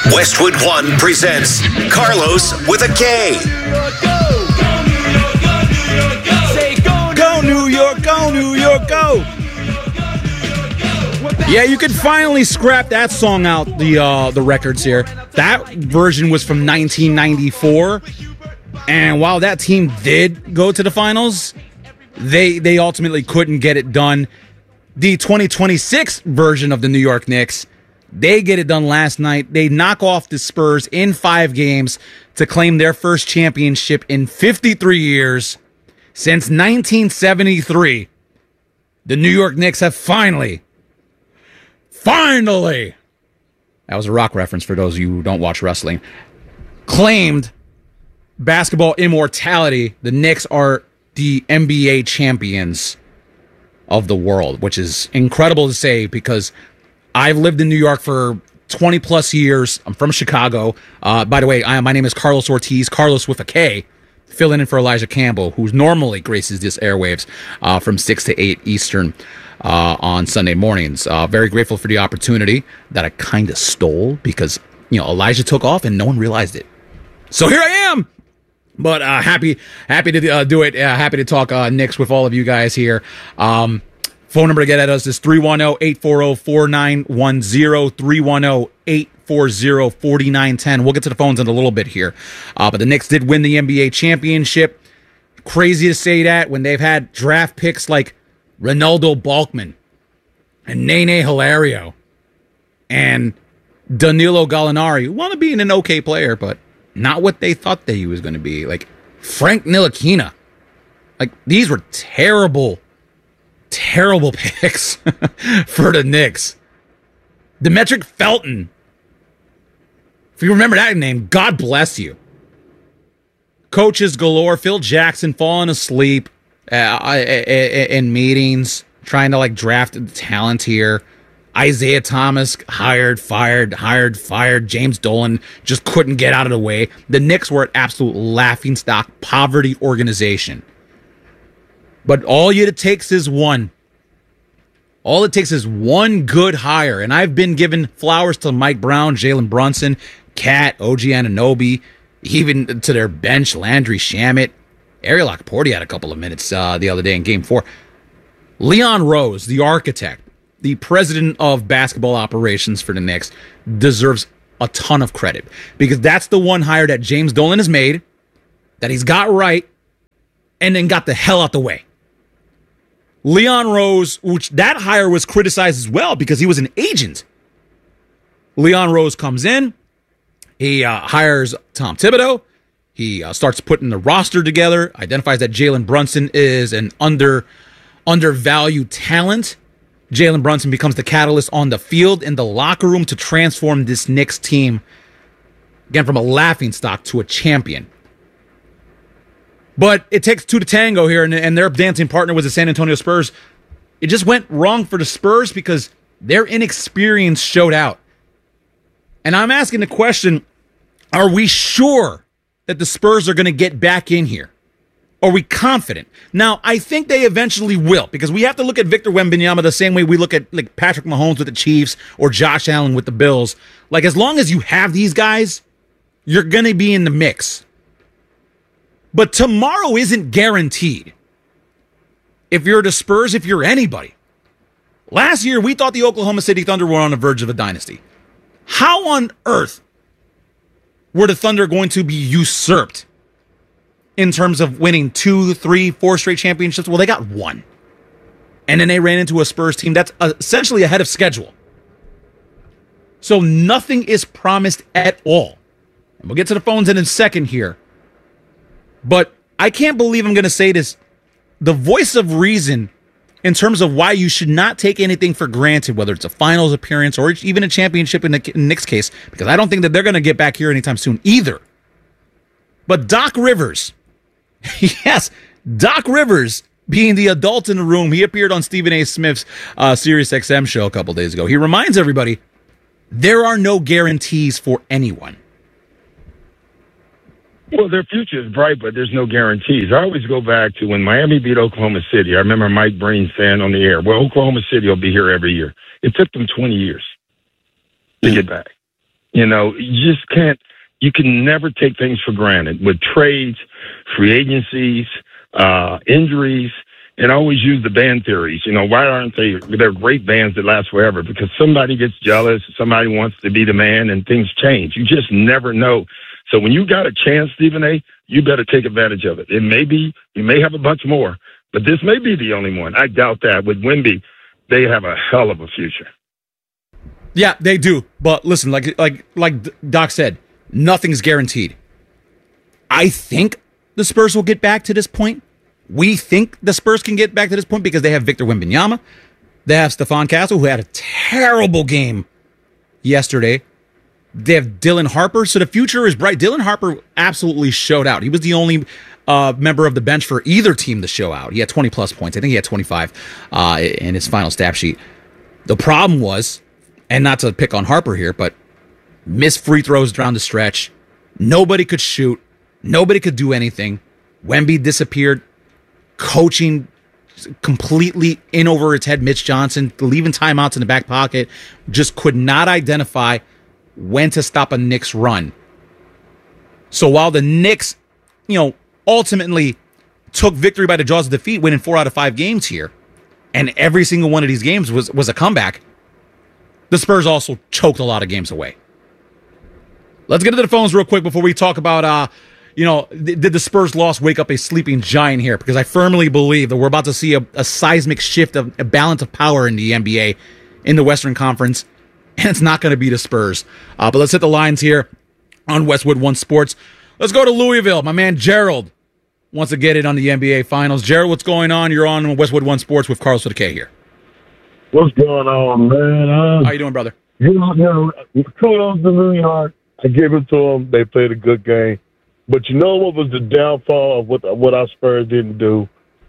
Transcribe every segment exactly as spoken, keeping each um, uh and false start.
Westwood One presents Carlos with a K. Go New York, go New York, go! Yeah, you could finally scrap that song out the uh, the records here. That version was from nineteen ninety-four, and while that team did go to the finals, they they ultimately couldn't get it done. The twenty twenty-six version of the New York Knicks, they get it done last night. They knock off the Spurs in five games to claim their first championship in fifty-three years. Since nineteen seventy-three, the New York Knicks have finally, finally, that was a rock reference for those of you who don't watch wrestling, claimed basketball immortality. The Knicks are the N B A champions of the world, which is incredible to say because I've lived in New York for twenty plus years. I'm from Chicago. Uh, by the way, I, my name is Carlos Ortiz, Carlos with a K, filling in for Elijah Campbell, who normally graces this airwaves uh, from six to eight Eastern uh, on Sunday mornings. Uh, very grateful for the opportunity that I kind of stole because, you know, Elijah took off and no one realized it. So here I am. But uh, happy happy to uh, do it. Uh, happy to talk uh, Knicks with all of you guys here. Um, phone number to get at us is three one zero, eight four zero, four nine one zero, three one zero, eight four zero, four nine one zero. We'll get to the phones in a little bit here. Uh, but the Knicks did win the N B A championship. Crazy to say that when they've had draft picks like Ronaldo Balkman and Nene Hilario and Danilo Gallinari, who wound up being an okay player, but not what they thought that he was going to be. Like Frank Ntilikina. Like these were terrible, terrible picks for the Knicks. Demetric Felton. If you remember that name, God bless you. Coaches galore. Phil Jackson falling asleep uh, in meetings, trying to like draft talent here. Isaiah Thomas hired, fired, hired, fired. James Dolan just couldn't get out of the way. The Knicks were an absolute laughingstock poverty organization. But all it takes is one. All it takes is one good hire. And I've been giving flowers to Mike Brown, Jalen Brunson, Cat, O G Anunoby, even to their bench, Landry Shamet. Ariel Okporti had a couple of minutes uh, the other day in game four. Leon Rose, the architect, the president of basketball operations for the Knicks, deserves a ton of credit because that's the one hire that James Dolan has made, that he's got right, and then got the hell out the way. Leon Rose, which that hire was criticized as well because he was an agent. Leon Rose comes in, he uh, hires Tom Thibodeau, he uh, starts putting the roster together, identifies that Jalen Brunson is an under undervalued talent. Jalen Brunson becomes the catalyst on the field in the locker room to transform this Knicks team, again, from a laughingstock to a champion. But it takes two to tango here, and, and their dancing partner was the San Antonio Spurs. It just went wrong for the Spurs because their inexperience showed out. And I'm asking the question, are we sure that the Spurs are going to get back in here? Are we confident? Now, I think they eventually will because we have to look at Victor Wembanyama the same way we look at like Patrick Mahomes with the Chiefs or Josh Allen with the Bills. Like, as long as you have these guys, you're going to be in the mix. But tomorrow isn't guaranteed. If you're the Spurs, if you're anybody. Last year, we thought the Oklahoma City Thunder were on the verge of a dynasty. How on earth were the Thunder going to be usurped in terms of winning two, three, four straight championships? Well, they got one. And then they ran into a Spurs team that's essentially ahead of schedule. So nothing is promised at all. And we'll get to the phones in a second here. But I can't believe I'm going to say this. The voice of reason in terms of why you should not take anything for granted, whether it's a finals appearance or even a championship in the Knicks case, because I don't think that they're going to get back here anytime soon either. But Doc Rivers, yes, Doc Rivers, being the adult in the room, he appeared on Stephen A. Smith's uh, Sirius X M show a couple days ago. He reminds everybody, there are no guarantees for anyone. Well, their future is bright, but there's no guarantees. I always go back to when Miami beat Oklahoma City. I remember Mike Breen saying on the air, well, Oklahoma City will be here every year. It took them twenty years to get back. You know, you just can't, you can never take things for granted with trades, free agencies, uh, injuries, and I always use the band theories. You know, why aren't they, they're great bands that last forever? Because somebody gets jealous, somebody wants to be the man, and things change. You just never know. So when you got a chance, Stephen A., you better take advantage of it. It may be, you may have a bunch more, but this may be the only one. I doubt that. With Wemby, they have a hell of a future. Yeah, they do. But listen, like like like Doc said, nothing's guaranteed. I think the Spurs will get back to this point. We think the Spurs can get back to this point because they have Victor Wembanyama. They have Stephon Castle, who had a terrible game yesterday. They have Dylan Harper. So the future is bright. Dylan Harper absolutely showed out. He was the only uh, member of the bench for either team to show out. He had twenty plus points. I think he had twenty-five uh, in his final stat sheet. The problem was, and not to pick on Harper here, but missed free throws down the stretch. Nobody could shoot. Nobody could do anything. Wemby disappeared. Coaching completely in over its head. Mitch Johnson leaving timeouts in the back pocket. Just could not identify when to stop a Knicks run. So while the Knicks, you know, ultimately took victory by the jaws of defeat, winning four out of five games here, and every single one of these games was, was a comeback, the Spurs also choked a lot of games away. Let's get into the phones real quick before we talk about, uh, you know, th- did the Spurs loss wake up a sleeping giant here? Because I firmly believe that we're about to see a, a seismic shift of a balance of power in the N B A, in the Western Conference, and it's not going to be the Spurs. Uh, but let's hit the lines here on Westwood One Sports. Let's go to Louisville. My man Gerald wants to get it on the N B A Finals. Gerald, what's going on? You're on Westwood One Sports with Carlos with a K here. What's going on, man? Uh, How you doing, brother? You know, you know, kudos to New York. I give it to them. They played a good game. But you know what was the downfall of what what our Spurs didn't do?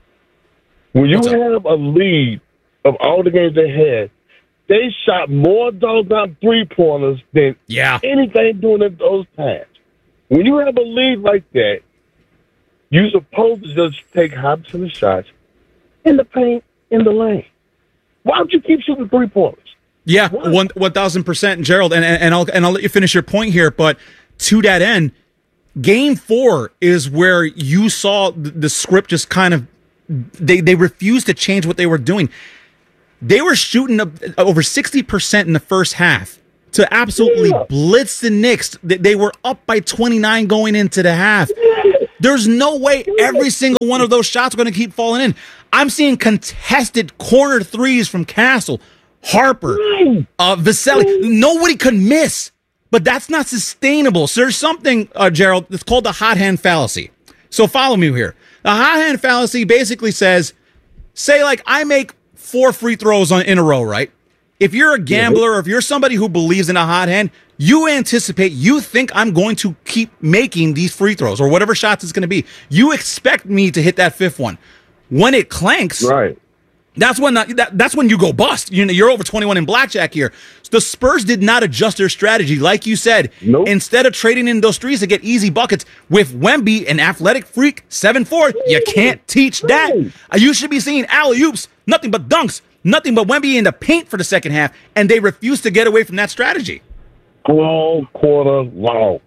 When you have a lead of all the games they had, they shot more doggone three-pointers than yeah. anything doing at those times. When you have a lead like that, you're supposed to just take high percentage shots in the paint, in the lane. Why don't you keep shooting three-pointers? Yeah, one one thousand percent, Gerald, and and I'll and I'll let you finish your point here. But to that end, Game Four is where you saw the, the script just kind of they they refused to change what they were doing. They were shooting up over sixty percent in the first half to absolutely yeah. blitz the Knicks. They, they were up by twenty-nine going into the half. There's no way every single one of those shots are going to keep falling in. I'm seeing contested corner threes from Castle, Harper, uh, Vaselli. Nobody could miss, but that's not sustainable. So there's something, uh, Gerald, that's called the hot hand fallacy. So follow me here. The hot hand fallacy basically says, say like I make four free throws on, in a row, right? If you're a gambler or if you're somebody who believes in a hot hand, you anticipate, you think I'm going to keep making these free throws or whatever shots it's going to be. You expect me to hit that fifth one. When it clanks, right? That's when that, that's when you go bust. You know, you're over twenty-one in blackjack here. So the Spurs did not adjust their strategy, like you said. Nope. Instead of trading in those threes to get easy buckets with Wemby, an athletic freak, seven four, you can't teach that. You should be seeing alley-oops, nothing but dunks, nothing but Wemby in the paint for the second half, and they refused to get away from that strategy. Long quarter long.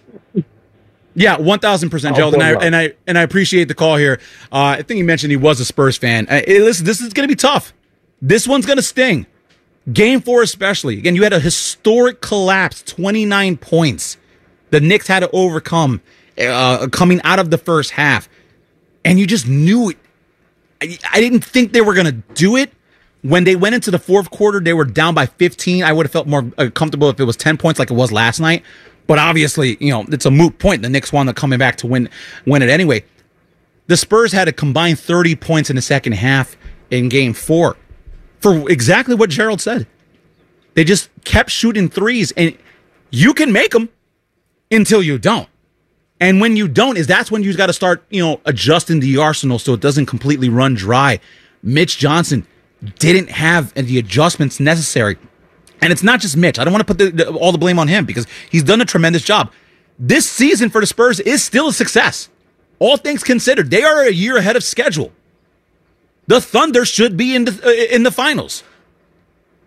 Yeah, one thousand percent, Gerald, and I, and I and I appreciate the call here. Uh, I think you mentioned he was a Spurs fan. Uh, hey, listen, this is going to be tough. This one's going to sting. Game four especially. Again, you had a historic collapse, twenty-nine points. The Knicks had to overcome uh, coming out of the first half. And you just knew it. I, I didn't think they were going to do it. When they went into the fourth quarter, they were down by fifteen. I would have felt more uh, comfortable if it was ten points like it was last night. But obviously, you know, it's a moot point. The Knicks wound up coming back to win win it anyway. The Spurs had a combined thirty points in the second half in game four for exactly what Gerald said. They just kept shooting threes, and you can make them until you don't. And when you don't, is that's when you got to start, you know, adjusting the arsenal so it doesn't completely run dry. Mitch Johnson didn't have the adjustments necessary. And it's not just Mitch. I don't want to put the, the, all the blame on him because he's done a tremendous job. This season for the Spurs is still a success. All things considered, they are a year ahead of schedule. The Thunder should be in the uh, in the finals.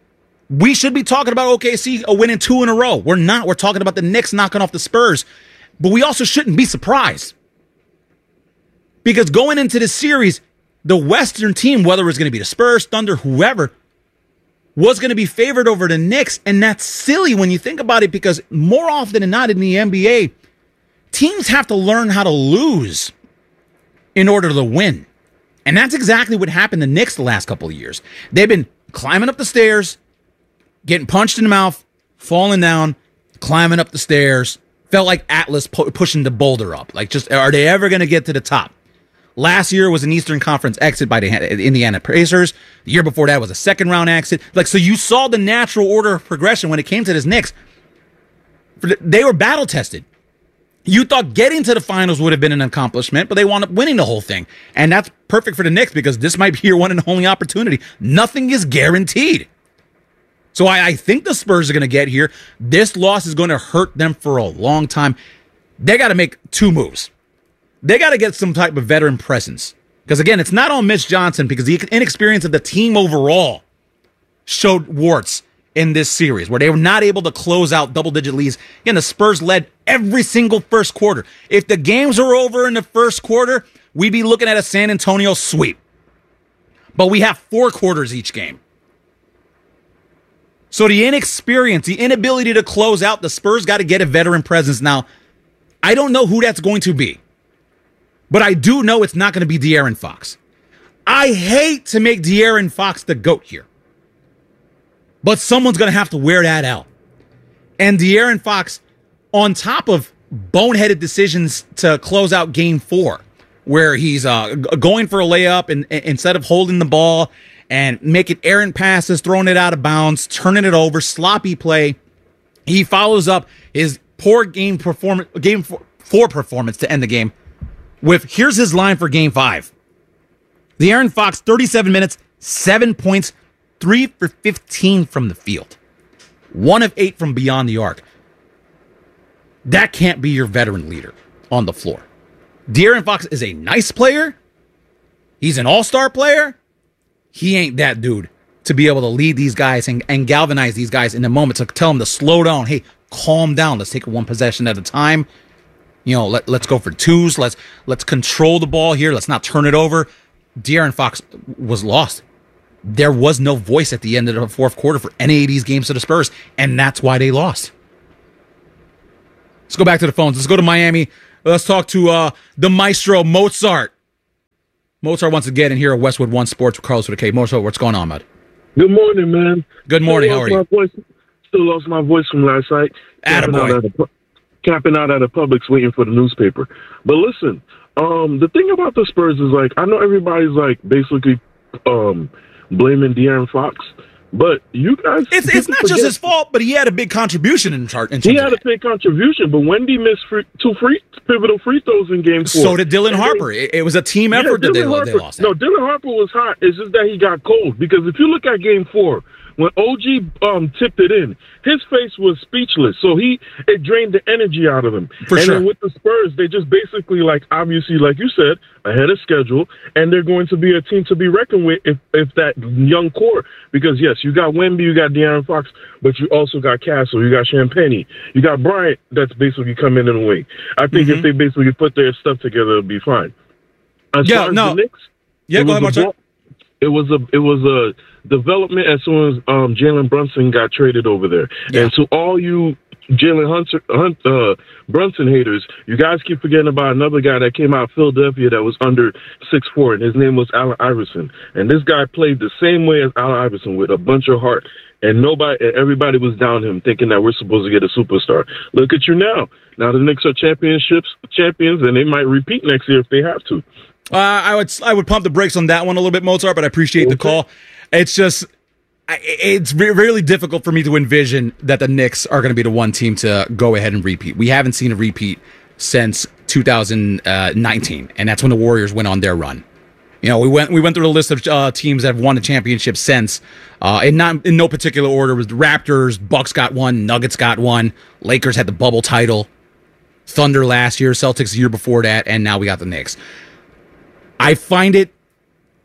We should be talking about O K C winning two in a row. We're not. We're talking about the Knicks knocking off the Spurs. But we also shouldn't be surprised. Because going into this series, the Western team, whether it was going to be the Spurs, Thunder, whoever, was going to be favored over the Knicks. And that's silly when you think about it, because more often than not in the N B A, teams have to learn how to lose in order to win. And that's exactly what happened to the Knicks the last couple of years. They've been climbing up the stairs, getting punched in the mouth, falling down, climbing up the stairs. Felt like Atlas pu- pushing the boulder up. Like, just, are they ever going to get to the top? Last year was an Eastern Conference exit by the Indiana Pacers. The year before that was a second round exit. Like, so you saw the natural order of progression when it came to this Knicks. They were battle tested. You thought getting to the finals would have been an accomplishment, but they wound up winning the whole thing. And that's perfect for the Knicks, because this might be your one and only opportunity. Nothing is guaranteed. So I, I think the Spurs are going to get here. This loss is going to hurt them for a long time. They got to make two moves. They got to get some type of veteran presence. Because, again, it's not on Mitch Johnson, because the inexperience of the team overall showed warts in this series, where they were not able to close out double-digit leads. Again, the Spurs led every single first quarter. If the games were over in the first quarter, we'd be looking at a San Antonio sweep. But we have four quarters each game. So the inexperience, the inability to close out, the Spurs got to get a veteran presence. Now, I don't know who that's going to be, but I do know it's not going to be De'Aaron Fox. I hate to make De'Aaron Fox the GOAT here, but someone's going to have to wear that out. And De'Aaron Fox, on top of boneheaded decisions to close out game four, where he's uh, going for a layup and, and instead of holding the ball and making errant passes, throwing it out of bounds, turning it over, sloppy play. He follows up his poor game performance, game four, four performance to end the game with, here's his line for game five. De'Aaron Fox, thirty-seven minutes, seven points, three for fifteen from the field, one of eight from beyond the arc. That can't be your veteran leader on the floor. De'Aaron Fox is a nice player. He's an all-star player. He ain't that dude to be able to lead these guys and, and galvanize these guys in the moment, to tell them to slow down. Hey, calm down. Let's take it one possession at a time. You know, let, let's go for twos. Let's let's control the ball here. Let's not turn it over. De'Aaron Fox was lost. There was no voice at the end of the fourth quarter for any of these games to the Spurs, and that's why they lost. Let's go back to the phones. Let's go to Miami. Let's talk to uh, the maestro, Mozart. Mozart once again in here at Westwood One Sports with Carlos with a K. Mozart, what's going on, bud? Good morning, man. Good morning. How are you? Voice, still lost my voice from last night. Attaboy. Camping out at a Publix waiting for the newspaper. But listen, um, the thing about the Spurs is, like, I know everybody's, like, basically um, blaming De'Aaron Fox, but you guys... It's it's not forget, just his fault, but he had a big contribution in chart. He had a big contribution, but Wendy missed free, two free pivotal free throws in game four. So did Dylan Harper. It, it was a team effort yeah, that they, Harper, they lost. No, Dylan Harper was hot. It's just that he got cold. Because if you look at game four, when O G um, tipped it in, his face was speechless. So he it drained the energy out of him. For and sure. then with the Spurs, they just basically, like, obviously, like you said, ahead of schedule, and they're going to be a team to be reckoned with if, if that young core. Because, yes, you got Wemby, you got De'Aaron Fox, but you also got Castle, you got Champagnie, you got Bryant that's basically coming in the wing. I think Mm-hmm. if they basically put their stuff together, it'll be fine. As Yeah, far as no. the Knicks, Yeah, it go was ahead, a Mozart. ball- It was a it was a development as soon as um, Jalen Brunson got traded over there. Yeah. And to all you Jalen Hunter, Hunt, uh, Brunson haters, you guys keep forgetting about another guy that came out of Philadelphia that was under six foot four, and his name was Allen Iverson. And this guy played the same way as Allen Iverson, with a bunch of heart. And nobody, and everybody was down him, thinking that we're supposed to get a superstar. Look at you now. Now the Knicks are championships champions, and they might repeat next year if they have to. Uh, I would I would pump the brakes on that one a little bit, Mozart, but I appreciate okay. the call. It's just, I, it's really difficult for me to envision that the Knicks are going to be the one team to go ahead and repeat. We haven't seen a repeat since two thousand nineteen, and that's when the Warriors went on their run. You know, we went we went through the list of uh, teams that have won the championship since. Uh, in not in no particular order, it was the Raptors, Bucks got one, Nuggets got one, Lakers had the bubble title, Thunder last year, Celtics the year before that, and now we got the Knicks. I find it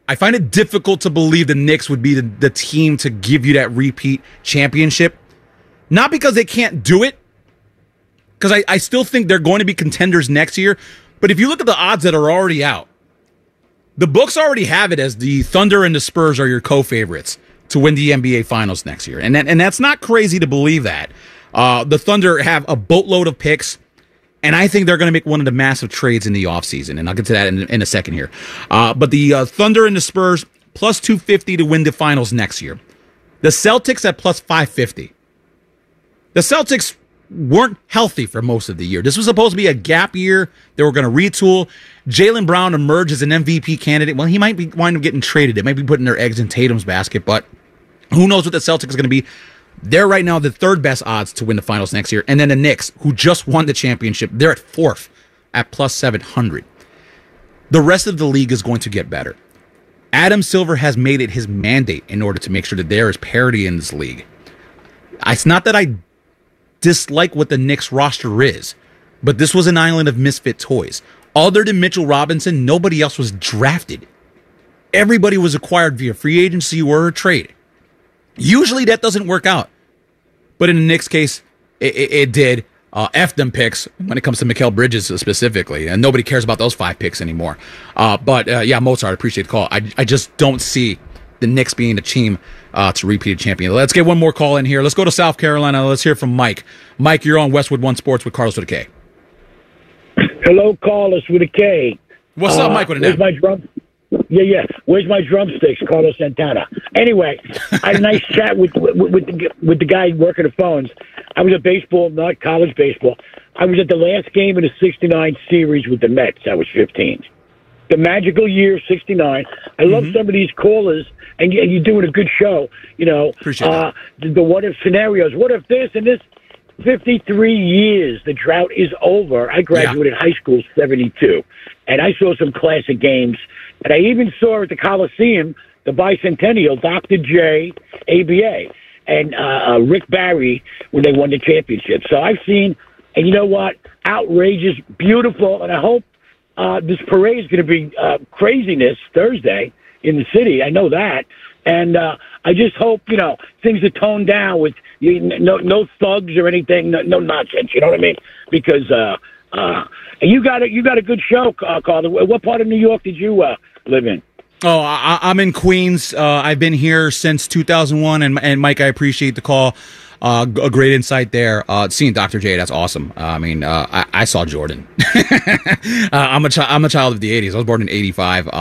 I find it difficult to believe the Knicks would be the, the team to give you that repeat championship. Not because they can't do it, because I, I still think they're going to be contenders next year. But if you look at the odds that are already out, the books already have it as the Thunder and the Spurs are your co-favorites to win the N B A Finals next year. And that, and that's not crazy to believe that. Uh, the Thunder have a boatload of picks, and I think they're going to make one of the massive trades in the offseason. And I'll get to that in, in a second here. Uh, but the uh, Thunder and the Spurs, plus two fifty to win the Finals next year. The Celtics at plus five fifty. The Celtics weren't healthy for most of the year. This was supposed to be a gap year. They were going to retool. Jaylen Brown emerged as an M V P candidate. Well, he might be wind up getting traded. It might be putting their eggs in Tatum's basket, but who knows what the Celtics is going to be. They're right now the third best odds to win the Finals next year. And then the Knicks, who just won the championship, they're at fourth at plus seven hundred. The rest of the league is going to get better. Adam Silver has made it his mandate in order to make sure that there is parity in this league. It's not that I dislike what the Knicks roster is, but this was an island of misfit toys. Other than Mitchell Robinson, nobody else was drafted. Everybody was acquired via free agency or a trade. Usually that doesn't work out, but in the Knicks case, it, it, it did. Uh, F them picks when it comes to Mikal Bridges specifically, and nobody cares about those five picks anymore. Uh, but uh, yeah, Mozart, I appreciate the call. I, I just don't see the Knicks being the team uh, to repeat a champion. Let's get one more call in here. Let's go to South Carolina. Let's hear from Mike. Mike, you're on Westwood One Sports with Carlos with a K. Hello, Carlos with a K. What's uh, up, Mike with an where's M? my drum? Yeah, yeah. Where's my drumsticks, Carlos Santana? Anyway, I had a nice chat with with, with, the, with the guy working the phones. I was at baseball, not college baseball. I was at the last game of the sixty-nine series with the Mets. I was fifteen. The magical year sixty-nine. I love mm-hmm. some of these callers, and, you, and you're doing a good show. You know, Appreciate uh, the, the what if scenarios. What if this and this? fifty-three years. The drought is over. I graduated yeah. high school seventy-two, and I saw some classic games. And I even saw at the Coliseum the bicentennial, Doctor J, A B A, and uh, uh, Rick Barry when they won the championship. So I've seen, and you know what? Outrageous, beautiful, and I hope uh, this parade is going to be uh, craziness Thursday in the city. I know that. And uh, I just hope, you know, things are toned down with you, no no thugs or anything, no, no nonsense. You know what I mean? Because uh, uh, you got a, you got a good show, uh, Carl. What part of New York did you uh, live in? Oh, I, I'm in Queens. Uh, I've been here since two thousand one, and, and Mike, I appreciate the call. Uh, a great insight there. Uh, seeing Doctor J, that's awesome. Uh, I mean, uh, I, I saw Jordan. uh, I'm a chi- I'm a child of the eighties. I was born in eighty-five. Uh,